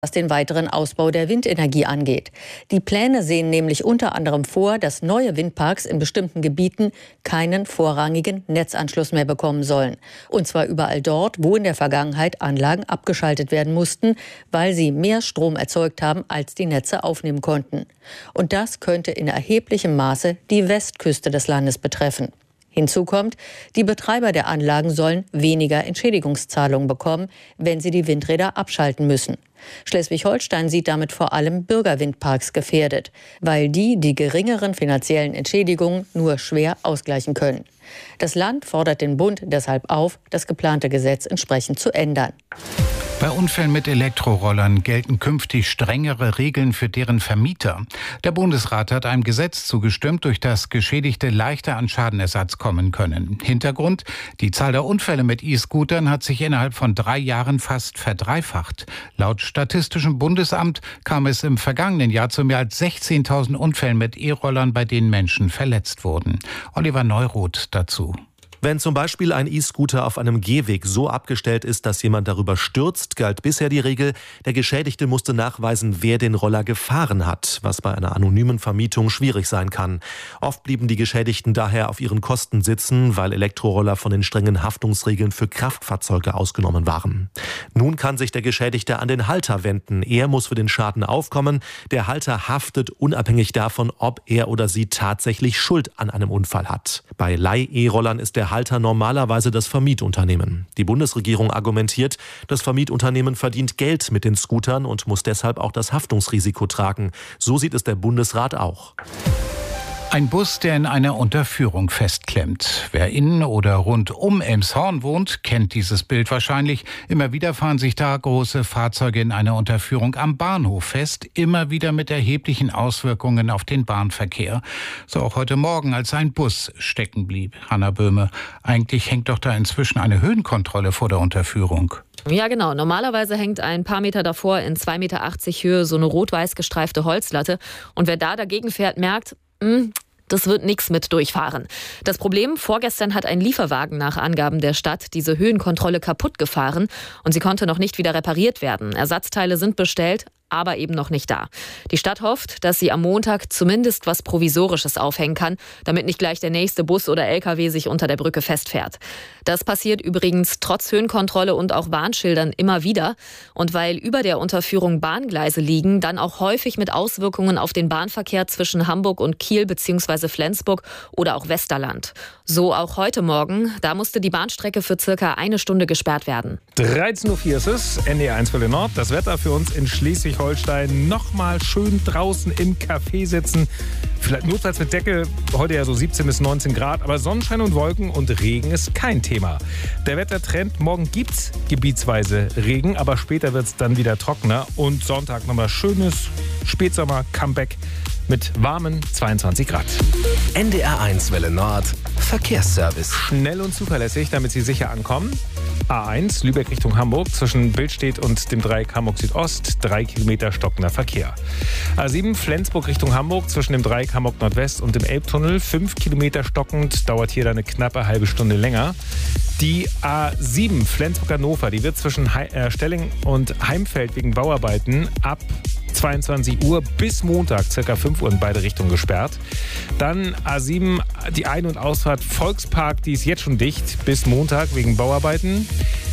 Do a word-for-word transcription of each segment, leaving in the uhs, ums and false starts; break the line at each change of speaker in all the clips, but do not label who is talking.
was den weiteren Ausbau der Windenergie angeht. Die Pläne sehen nämlich unter anderem vor, dass neue Windparks in bestimmten Gebieten keinen vorrangigen Netzanschluss mehr bekommen sollen. Und zwar überall dort, wo in der Vergangenheit Anlagen abgeschaltet werden mussten, weil sie mehr Strom erzeugt haben, als die Netze aufnehmen konnten. Und das könnte in erheblichem Maße die Westküste des Landes betreffen. Hinzu kommt, die Betreiber der Anlagen sollen weniger Entschädigungszahlungen bekommen, wenn sie die Windräder abschalten müssen. Schleswig-Holstein sieht damit vor allem Bürgerwindparks gefährdet, weil die die geringeren finanziellen Entschädigungen nur schwer ausgleichen können. Das Land fordert den Bund deshalb auf, das geplante Gesetz entsprechend zu ändern.
Bei Unfällen mit Elektrorollern gelten künftig strengere Regeln für deren Vermieter. Der Bundesrat hat einem Gesetz zugestimmt, durch das Geschädigte leichter an Schadenersatz kommen können. Hintergrund: Die Zahl der Unfälle mit E-Scootern hat sich innerhalb von drei Jahren fast verdreifacht. Laut Statistischem Bundesamt kam es im vergangenen Jahr zu mehr als sechzehntausend Unfällen mit E-Rollern, bei denen Menschen verletzt wurden. Oliver Neuroth dazu.
Wenn zum Beispiel ein E-Scooter auf einem Gehweg so abgestellt ist, dass jemand darüber stürzt, galt bisher die Regel, der Geschädigte musste nachweisen, wer den Roller gefahren hat, was bei einer anonymen Vermietung schwierig sein kann. Oft blieben die Geschädigten daher auf ihren Kosten sitzen, weil Elektroroller von den strengen Haftungsregeln für Kraftfahrzeuge ausgenommen waren. Nun kann sich der Geschädigte an den Halter wenden. Er muss für den Schaden aufkommen. Der Halter haftet unabhängig davon, ob er oder sie tatsächlich Schuld an einem Unfall hat. Bei Leih-E-Rollern ist der Halter normalerweise das Vermietunternehmen. Die Bundesregierung argumentiert, das Vermietunternehmen verdient Geld mit den Scootern und muss deshalb auch das Haftungsrisiko tragen. So sieht es der Bundesrat auch.
Ein Bus, der in einer Unterführung festklemmt. Wer in oder rund um Elmshorn wohnt, kennt dieses Bild wahrscheinlich. Immer wieder fahren sich da große Fahrzeuge in einer Unterführung am Bahnhof fest, immer wieder mit erheblichen Auswirkungen auf den Bahnverkehr. So auch heute Morgen, als ein Bus stecken blieb. Hanna Böhme, eigentlich hängt doch da inzwischen eine Höhenkontrolle vor der Unterführung.
Ja, genau. Normalerweise hängt ein paar Meter davor in zwei Meter achtzig Höhe so eine rot-weiß gestreifte Holzlatte. Und wer da dagegen fährt, merkt, das wird nichts mit durchfahren. Das Problem: Vorgestern hat ein Lieferwagen nach Angaben der Stadt diese Höhenkontrolle kaputt gefahren und sie konnte noch nicht wieder repariert werden. Ersatzteile sind bestellt, aber eben noch nicht da. Die Stadt hofft, dass sie am Montag zumindest was Provisorisches aufhängen kann, damit nicht gleich der nächste Bus oder L K W sich unter der Brücke festfährt. Das passiert übrigens trotz Höhenkontrolle und auch Warnschildern immer wieder. Und weil über der Unterführung Bahngleise liegen, dann auch häufig mit Auswirkungen auf den Bahnverkehr zwischen Hamburg und Kiel bzw. Flensburg oder auch Westerland. So auch heute Morgen. Da musste die Bahnstrecke für circa eine Stunde gesperrt werden.
dreizehn Uhr vier ist es, N D R eins Welle Nord. Das Wetter für uns in Schleswig-Holstein. Nochmal schön draußen im Café sitzen. Vielleicht notfalls mit Decke. Heute ja so siebzehn bis neunzehn Grad. Aber Sonnenschein und Wolken und Regen ist kein Thema. Der Wettertrend: Morgen gibt's gebietsweise Regen, aber später wird's dann wieder trockener. Und Sonntag nochmal schönes Spätsommer-Comeback mit warmen zweiundzwanzig Grad.
N D R eins Welle Nord Verkehrsservice.
Schnell und zuverlässig, damit Sie sicher ankommen. A eins Lübeck Richtung Hamburg zwischen Billstedt und dem Dreieck Hamburg Südost, drei Kilometer stockender Verkehr. A sieben Flensburg Richtung Hamburg zwischen dem Dreieck Hamburg Nordwest und dem Elbtunnel, fünf Kilometer stockend, dauert hier dann eine knappe halbe Stunde länger. Die A sieben Flensburg-Hannover, die wird zwischen He- äh, Stelling und Heimfeld wegen Bauarbeiten ab zweiundzwanzig Uhr bis Montag ca. fünf Uhr in beide Richtungen gesperrt. Dann A sieben, die Ein- und Ausfahrt Volkspark, die ist jetzt schon dicht bis Montag wegen Bauarbeiten.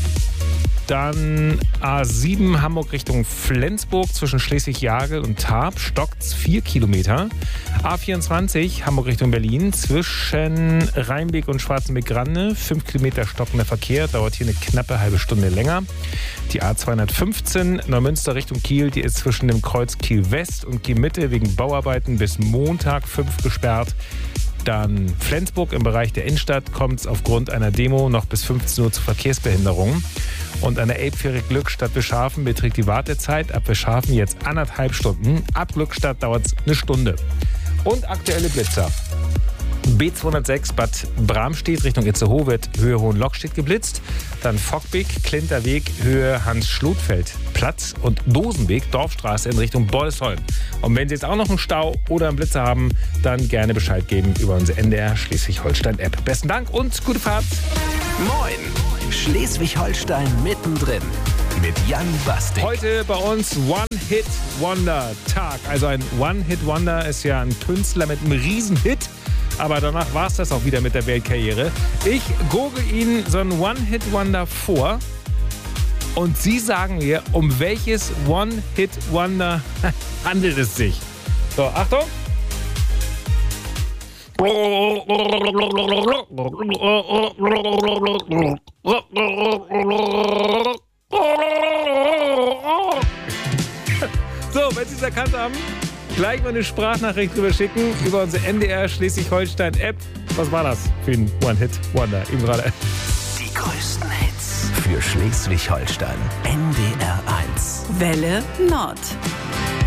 Dann A sieben Hamburg Richtung Flensburg zwischen Schleswig-Jagel und Tarp, stockt's vier Kilometer. A vierundzwanzig Hamburg Richtung Berlin zwischen Rheinbeek und Schwarzenbeck-Grande, fünf Kilometer stockender Verkehr, dauert hier eine knappe halbe Stunde länger. Die A zweihundertfünfzehn Neumünster Richtung Kiel, die ist zwischen dem Kreuz Kiel West und Kiel Mitte wegen Bauarbeiten bis Montag fünf gesperrt. Dann Flensburg im Bereich der Innenstadt kommt es aufgrund einer Demo noch bis fünfzehn Uhr zu Verkehrsbehinderungen. Und an der Elbfähre Glückstadt Bescharfen beträgt die Wartezeit ab Bescharfen jetzt anderthalb Stunden. Ab Glückstadt dauert es eine Stunde. Und aktuelle Blitzer. B zweihundertsechs Bad Bramstedt Richtung Itzehoe, Höhe Hohenlockstedt geblitzt. Dann Fockbeek, Klinterweg, Höhe Hans-Schlotfeld-Platz und Dosenweg, Dorfstraße in Richtung Bollesholm. Und wenn Sie jetzt auch noch einen Stau oder einen Blitzer haben, dann gerne Bescheid geben über unsere N D R Schleswig-Holstein-App. Besten Dank und gute Fahrt.
Moin! Schleswig-Holstein mittendrin. mit Jan Bastik.
Heute bei uns One-Hit-Wonder-Tag. Also ein One-Hit-Wonder ist ja ein Künstler mit einem Riesenhit. Aber danach war es das auch wieder mit der Weltkarriere. Ich gurgel Ihnen so ein One-Hit-Wonder vor. Und Sie sagen mir, um welches One-Hit-Wonder handelt es sich. So, Achtung. So, wenn Sie es erkannt haben, gleich mal eine Sprachnachricht drüber schicken über unsere N D R Schleswig-Holstein-App. Was war das für ein One-Hit-Wonder eben gerade?
Die größten Hits für Schleswig-Holstein. N D R eins.
Welle Nord.